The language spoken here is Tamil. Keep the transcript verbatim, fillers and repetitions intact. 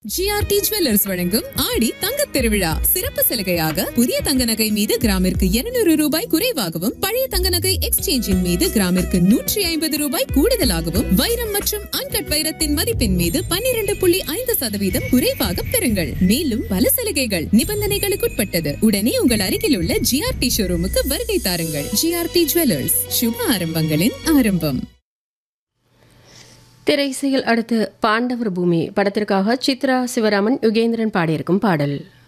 ஜிஆர்டி ஜுவல்லர்ஸ் வழங்கும் ஆடி தங்கத் திருவிழா சிறப்பு சலுகையாக புதிய தங்க நகை மீது கிராமிற்கு இருநூறு ரூபாய் குறைவாகவும் பழைய தங்க நகை எக்ஸ்சேஞ்சின் மீது கிராமிற்கு நூற்றி ஐம்பது ரூபாய் கூடுதலாகவும் வைரம் மற்றும் அன்கட் வைரத்தின் மதிப்பின் மீது பன்னிரண்டு புள்ளி ஐந்து சதவீதம் குறைவாக பெறுங்கள். மேலும் பல சலுகைகள் நிபந்தனைகளுக்குட்பட்டது. உடனே உங்கள் அருகில் உள்ள ஜிஆர்டி ஷோரூமுக்கு வருகை தாருங்கள். ஜிஆர்டி ஜுவல்லர்ஸ், சுப ஆரம்பங்களின் ஆரம்பம். திரைசையில் அடுத்து பாண்டவர் பூமி படத்திற்காக சித்ரா சிவராமன் யுகேந்திரன் பாடியிருக்கும் பாடல்.